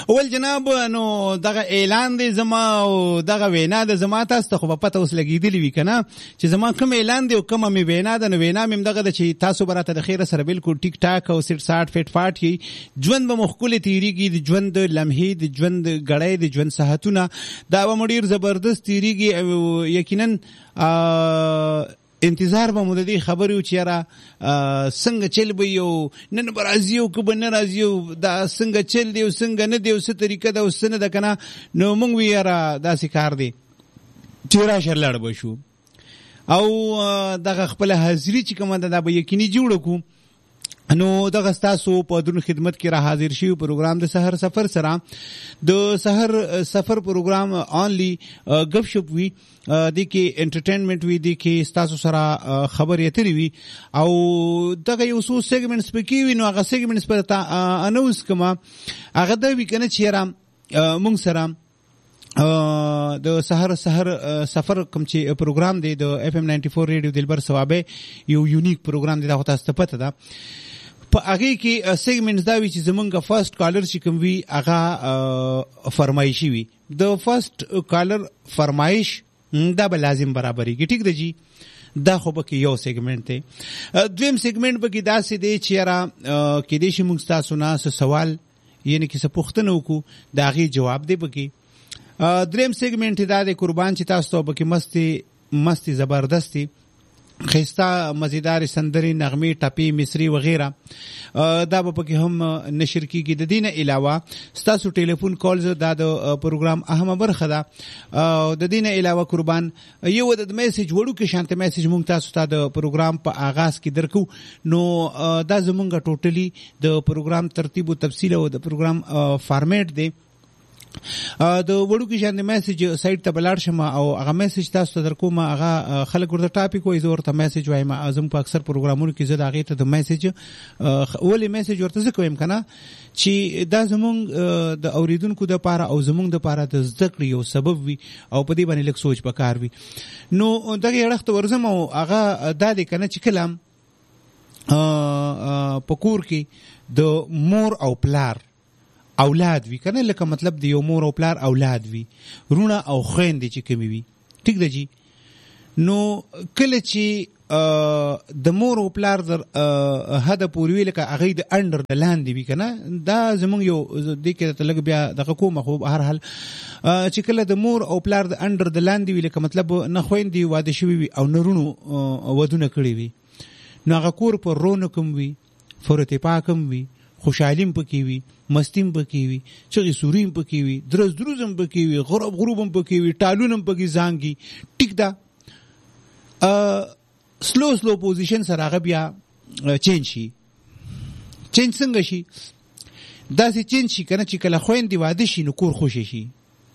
ول جناب نو دغه اعلان دی زما او دغه وینا د زما تاسو ته خو په پته اوس لګیدلی وی کنه چې زما کوم اعلان دی او کوم می وینا ده نو وینا مم دغه د چې تاسو براته د خیره سره بالکل ټیک ټاک او 60 فټ فاټ کی ژوند به مخکله تیریږي د ژوند لمحې د ژوند غړې د ژوند صحتونه دا به مډیر زبردست تیریږي او یقینا انتظار به مو د دې خبرې و چې یاره څنګه چل به یو نن به راځي او که به نه راځي او دا څنګه چل دی او څنګه نه دی او څه طریقه ده او څه نه ده که نه نو موږ وی یاره داسې کار دی چې راشه لاړ به شو او دغه خپله حاضري چې کومه ده دا به یقیني جوړه کړو. نو دغه ستاسو په درون خدمت کې را حاضر شي پروګرام د سحر سفر سره د سحر سفر پروګرام اونلی غب شپ وی د کې انټرټینمنټ وی د کې ستاسو سره خبرې اترې وی او دغه یو څو سیګمنټس پکې وی نو هغه سیګمنټس په اناونس کما هغه د وی کنه چیرې مونږ سره د سحر سفر کوم چې پروګرام دی د اف ام 94 ریډیو دلبر ثوابه یو یونیک پروګرام دی دا تاسو ته پته ده په هغه کې سیګمنټس دا وی چې زمونږه فرست کالر چې کوم وی هغه فرمایشي وی د فرست کالر فرمایش دا به لازم برابرۍ کې ټیک دی جی دا خو به کې یو سیګمنټ دی. دویم سیګمنټ به کې داسې دی چې را کې دې شي موږ تاسو نه سوال یعنی کې څه پوښتنه وکړو دا غي جواب دی به کې. دریم سیګمنټ دا د قربان چې تاسو ته به کې مستی زبردستی خستا مزیدار سندري نغمه ټپي مصری وغیرہ دا به پکې هم نشر کیږي. د دینه علاوه ستاسو ټلیفون کالز دا د پروګرام اهمه برخه ده. د دینه علاوه قربان یو د میسج وړو کې شانته میسج مونږ تاسو ته د پروګرام په آغاز کې درکو نو دا زمونږه ټوټلی د پروګرام ترتیب او تفصیل او د پروګرام فارمیټ دی. د وړو کې شاندې میسج سایت ته بلاړ شم او هغه میسج تاسو ته درکوم هغه خلک ورته ټاپک وایي زه ورته میسج وایم. اعظم په اکثر پروګرامونو کې زه د هغې ته د میسج ولې میسج ورته زه کویم که نه چې دا زمونږ د اوریدونکو دپاره او زمونږ دپاره د زده کړې یو سبب وي او په دې باندې لږ سوچ پکار وي. نو دغې اړخ ته ورځم او هغه دا دی که نه چې کله په کور کې د مور او پلار اولاد وی کنه لکه مطلب دی یو مور او پلار اولاد وی رونه او خويندې چې کمی وی ټیک دی جی نو کله چې د مور او پلار در هدا پوری وی لکه هغه د انډر د لاندې وی کنه دا زمونږ یو د کې ته لګ بیا دغه کومه خو هر حال چې کله د مور او پلار د انډر د لاندې وی لکه مطلب نه خويندې واده شوی وی او نرونو ودونه کړی وی نو هغه کور پر رونه کوم وی فرته پاکم وی خوشحالیم پکې وي مستیم پکې وي چغې سوریم پکې وي درزم پکې وي غروبم پکې وي ټالونم پکې زانګي ټیک دا سلو پوزیشن سره هغه بیا چینج شي. چینج څنګه شي داسې چینج شي کنه چې کله خويندې واده شي نو کور خوشي شي.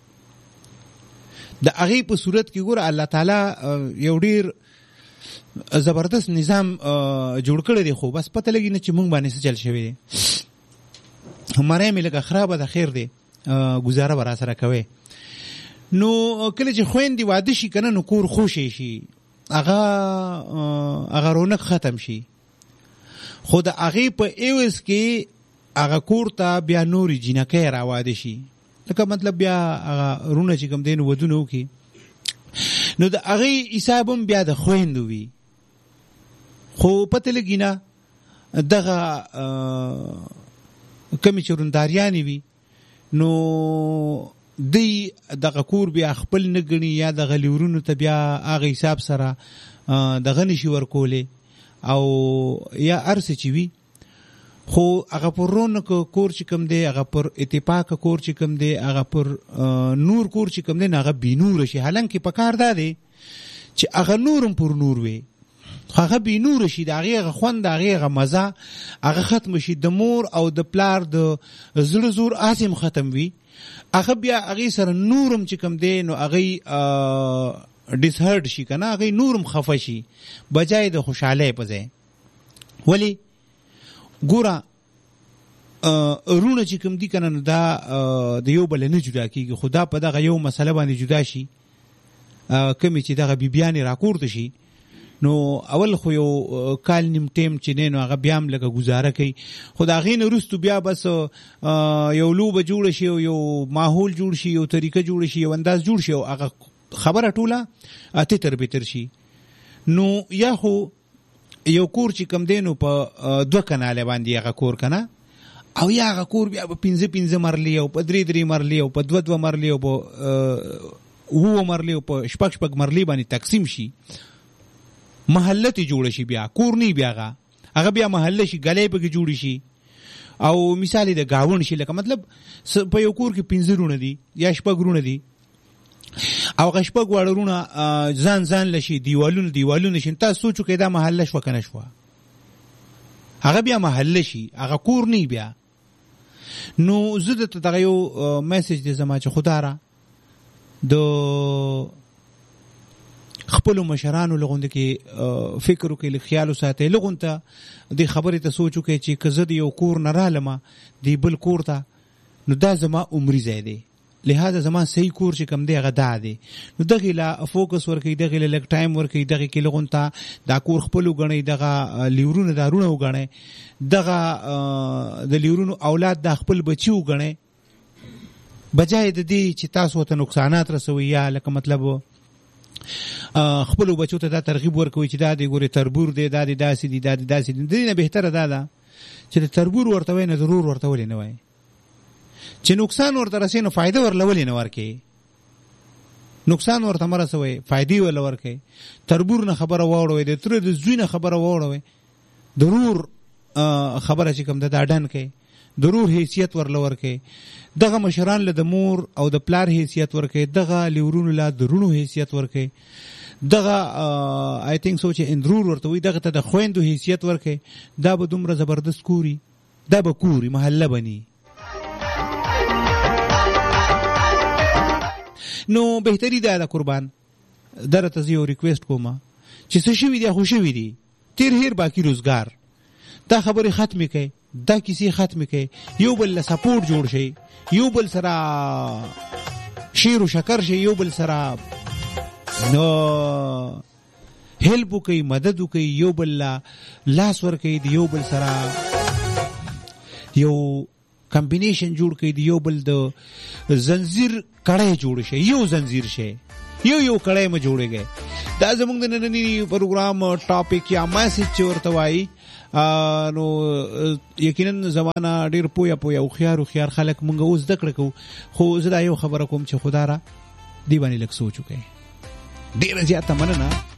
د هغې په صورت کې ګوره الله تعالی یو ډیر زبردست نظام جوړ کړی دی خو بس پته لګی نه چې مونږ باندې څه چل شوی دی. هماره مې لکه خرابه د خیر دی گزاره برا سره کوي. نو کله چې خويندې واده شي کنه نو کور خوشي شي هغه رونق ختم شي. خو د هغې په ایوز کې هغه کور ته بیا نورې جینکۍ راواده شي لکه مطلب بیا هغه رونه چې کوم دی نو ودونه وکړي نو د هغې حساب هم بیا د خویندو وي. خو پته لګي نه دغه کمی چې رونداریانې وي نو دی دغه کور بیا خپل نه ګڼي یا دغه لیورونو ته بیا هغه حساب سره دغه نشي ورکولی او یا هر څه چې وي خو هغه پر رونق کور چې کوم دی هغه پر اتفاق کور چې کوم دی هغه پر نور کور چې کوم دی هغه بینور شي. حالانکه پکار دا دی چې هغه نورم پر نور وي هغه بینور شي د هغه خوند د هغه مزه هغه ختم شي. د مور او د پلار د زړه زور اسیم ختم وي هغه بیا هغه سره نورم چې کوم دی نو هغه ډیس هرټ شي کنه هغه نورم خفه شي بجای د خوشاله پځه. ولی ګوره رونه چې کوم دي کنه دا د یو بل نه جدا کیږي خدا په دغه یو مسله باندې جدا شي کمی چې دغه بیبیانې راکورته شي نو اول خو یو کال نیم ټیم چې نه نو هغه بیا هم لکه گزاره کوي خو د هغې نه وروستو بیا بس یو لوبه جوړه شي یو ماحول جوړ شي یو طریقه جوړ شي یو انداز جوړ شي او هغه خبره ټوله تتر بتر شي. نو یا خو یو کور چې کم دی نو په 2 کناله باندې هغه کور کنه او یا هغه کور بیا په 5 مرلي او په 3 مرلي او په 2 مرلي او په 9 مرلي او په 6 مرلي باندې تقسیم شي محله ته جوړ شي بیا کور نه بیا هغه بیا محله شي غلې په کې جوړ شي او مثال د گاون شي لکه مطلب په یو کور کې 5 رونه دي یا 6 رونه دي او غشپګ وړرونه ځان لشي دیوالونه شي تاسو سوچو کې دا محله شو کنه شو هغه بیا محله شي هغه کور نه بیا. نو زه د دغه یو میسج د زما چې خدا را د خپل مشرانو لغوند کې فکر وکړي خیال وساتي لغونته د خبرې ته سوچو کې چې کزه د یو کور نه رالم دی بل کور ته نو دا زما عمرې زیاده لہذا زما صحیح کور چې کم دی هغه دا دی نو دغه لا فوکس ورکړي دغه لا لک ټایم ورکړي دغه کې لغونته دا کور خپل وګڼي دغه لیورونه دارونه وګڼي دغه د لیورونو اولاد د خپل بچي وګڼي بجای د دې چې تاسو ته نقصانات رسوي یا لکه مطلب خپل بچو ته دا ترغیب ورکوي چې دا دی ګوره تربور دی دا دی داسې دی دا دی داسې دی نه بهتره ده چې تربور ورته وای نه ضرور ورته ولې نه وای چې نقصان ورته رسي نو فائدہ ورلولې نه ورکي نقصان ورته مرسوي فائدې ول ورکي تربور نه خبره واوړوي د تر د زوی نه خبره واوړوي ضرور خبره چې کوم د اډن کې ضرور حیثیت ورلور کې دغه مشران له د مور او د پلار حیثیت ورکې دغه لیورونو لا درونو حیثیت ورکې دغه آی تھنک سو چې اندرور ورته وي دغه ته د خويندو حیثیت ورکې دا به دومره زبردست کوري دا به کوري محله بني. نو بهتري دا قربان درته زه یو ریکوست کوم چې څه شي وي خو شي وي تیر هیر باقی روزګار دا خبره ختمه کړي دا کسی ختم کې یو بل سپورټ جوړ شي یو بل سره شیر او شکر شي یو بل سره نو هیلپ کوي مدد کوي یو بل لاس ور کوي یو بل سره یو کمبینیشن جوړ کوي یو بل د زنجیر کړه جوړ شي یو زنجیر شي یو کړه م جوړيږي. دا زموږ د نننی پروګرام ټاپک یا میسج ورته وایي نو یقینا زمانہ ډیر پویا او خيار خلک مونږ اوس دکړه کو خو زه دا یو خبره کوم چې خدا را دی باندې لک سوچو کوي ډیر زیاته مننه.